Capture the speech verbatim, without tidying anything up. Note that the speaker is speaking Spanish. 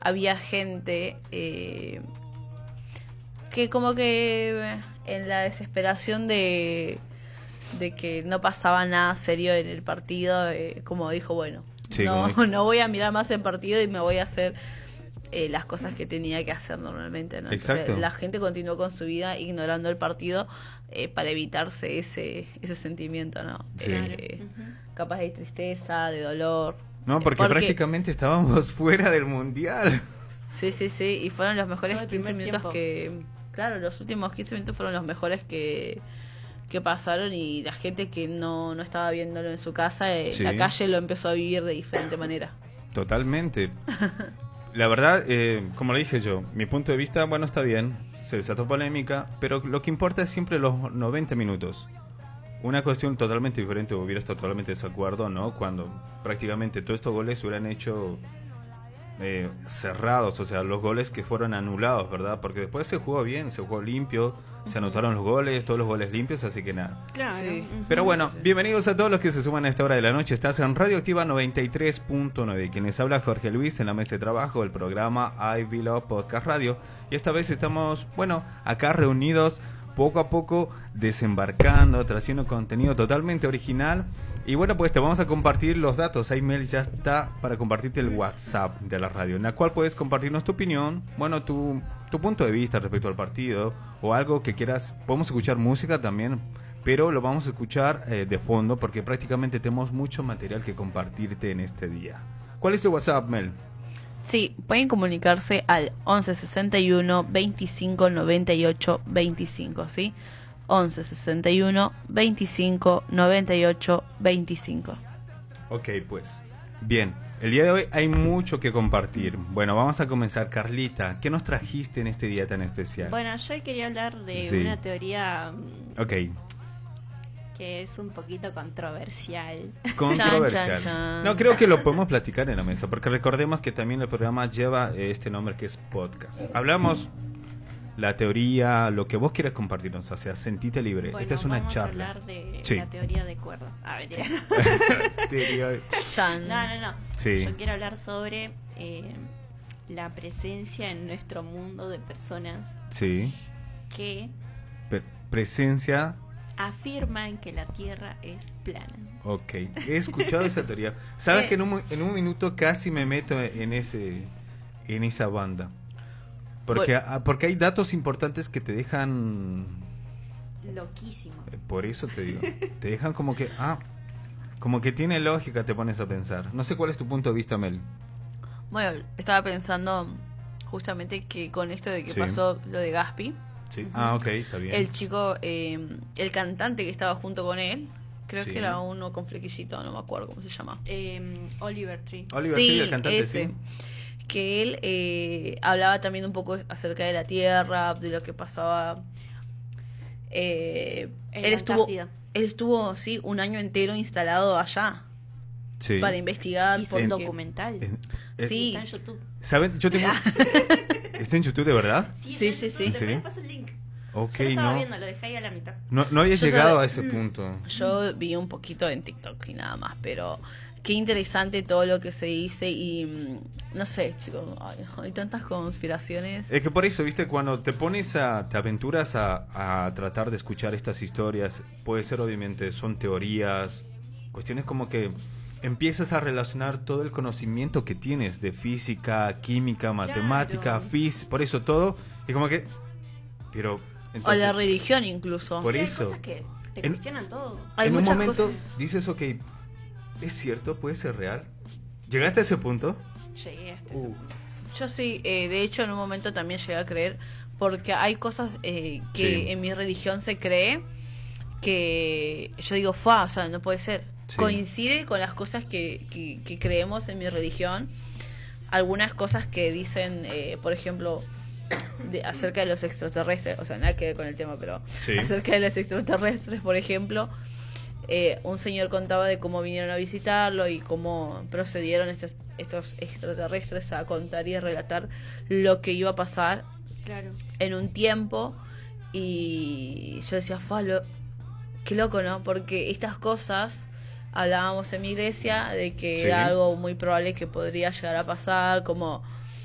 había gente eh, que como que en la desesperación de, de que no pasaba nada serio en el partido, eh, como dijo, bueno, Sí, no, como- no voy a mirar más el partido y me voy a hacer eh, las cosas que tenía que hacer normalmente, ¿no? Entonces, Exacto. la gente continuó con su vida ignorando el partido eh, para evitarse ese ese sentimiento, ¿no? Sí. Eh, capaz de tristeza, de dolor. No, Eh, porque, prácticamente estábamos fuera del mundial. Sí, sí, sí, y fueron los mejores Todo el quince primer minutos tiempo. que... Claro, los últimos quince minutos fueron los mejores que, que pasaron, y la gente que no, no estaba viéndolo en su casa, eh, Sí. la calle lo empezó a vivir de diferente manera. Totalmente. La verdad, eh, como le dije yo, mi punto de vista, bueno, está bien, se desató polémica, pero lo que importa es siempre los noventa minutos. Una cuestión totalmente diferente, hubiera estado totalmente desacuerdo, ¿no? Cuando prácticamente todos estos goles se hubieran hecho eh, cerrados, o sea, los goles que fueron anulados, ¿verdad? Porque después se jugó bien, se jugó limpio, se anotaron los goles, todos los goles limpios, así que nada. Claro. Sí. Ujú. Pero bueno, bienvenidos a todos los que se suman a esta hora de la noche. Estás en Radioactiva noventa y tres punto nueve. Quienes habla Jorge Luis en la mesa de trabajo del programa I Below Podcast Radio. Y esta vez estamos, bueno, acá reunidos poco a poco, desembarcando, trayendo contenido totalmente original. Y bueno, pues te vamos a compartir los datos. Aimel ya está para compartirte el WhatsApp de la radio, en la cual puedes compartirnos tu opinión, bueno, tu, tu punto de vista respecto al partido, o algo que quieras. Podemos escuchar música también, pero lo vamos a escuchar eh, de fondo, porque prácticamente tenemos mucho material que compartirte en este día. ¿Cuál es tu WhatsApp, Mel? Sí, pueden comunicarse al once sesenta y uno veinticinco noventa y ocho veinticinco, ¿sí? once sesenta y uno veinticinco noventa y ocho veinticinco. Ok, pues. Bien, el día de hoy hay mucho que compartir. Bueno, vamos a comenzar. Carlita, ¿qué nos trajiste en este día tan especial? Bueno, yo hoy quería hablar de Sí. una teoría mm, Ok, que es un poquito controversial. controversial. Chan, chan, chan. No, creo que lo podemos platicar en la mesa, porque recordemos que también el programa lleva eh, este nombre que es podcast. Hablamos la teoría, lo que vos quieras compartirnos, o sea, sentite libre. Bueno, Esta es una vamos charla. a hablar de Sí. la teoría de cuerdas. A ver, Teoría- Chan. no, no, no. Sí. Yo quiero hablar sobre eh, la presencia en nuestro mundo de personas Sí. que Pre- presencia. afirman que la Tierra es plana. Ok, he escuchado esa teoría. Sabes Eh. que en un, en un minuto casi me meto en ese en esa banda. Porque, Bueno. ah, porque hay datos importantes que te dejan, Loquísimo. eh, por eso te digo, te dejan como que, ah, como que tiene lógica, te pones a pensar. No sé cuál es tu punto de vista, Mel. Bueno, estaba pensando justamente que con esto de que Sí. pasó lo de Gaspi, Sí. Ah, ok, está bien. el chico, eh, el cantante que estaba junto con él, creo Sí. que era uno con flequillito, no me acuerdo cómo se llama. Eh, Oliver Tree. Oliver Sí, Tree, el cantante, ese. sí. Que él eh, hablaba también un poco acerca de la Tierra, de lo que pasaba. Eh, En él la estuvo, Antártida. él estuvo, sí, un año entero instalado allá Sí. para investigar. Hizo un porque- documental. Eh, eh, Sí. Está en YouTube. ¿Saben? Yo tengo... ¿Está en YouTube de verdad? Sí, Sí, está sí, en YouTube. sí. ¿En Después serio? le paso el link. Ok, Yo lo estaba no. viendo, lo dejé ahí a la mitad. No, no había Yo llegado sabe- a ese punto. Yo vi un poquito en TikTok y nada más, pero qué interesante todo lo que se dice y mm, no sé, chicos, ay, hay tantas conspiraciones. Es que por eso, viste, cuando te pones a, te aventuras a, a tratar de escuchar estas historias, puede ser obviamente, son teorías, cuestiones como que empiezas a relacionar todo el conocimiento que tienes de física, química, matemática, Claro. física, por eso todo, y como que, pero, O entonces, la religión incluso. Por Sí, hay eso. cosas que te En- cuestionan todo. Hay en un muchas momento cosas. dices, ok, ¿es cierto? ¿Puede ser real? ¿Llegaste a ese punto? Llegué hasta Uh. ese punto. Yo sí, eh, de hecho en un momento también llegué a creer, porque hay cosas eh, que Sí. en mi religión se cree que yo digo, fa, o sea, no puede ser. Sí. Coincide con las cosas que, que, que creemos en mi religión. Algunas cosas que dicen, eh, por ejemplo, de, acerca de los extraterrestres, o sea, nada que ver con el tema, pero Sí. acerca de los extraterrestres, por ejemplo, eh, un señor contaba de cómo vinieron a visitarlo y cómo procedieron estos, estos extraterrestres a contar y a relatar lo que iba a pasar Claro. en un tiempo. Y yo decía, Falo, qué loco, ¿no? Porque estas cosas hablábamos en mi iglesia de que Sí. era algo muy probable que podría llegar a pasar, como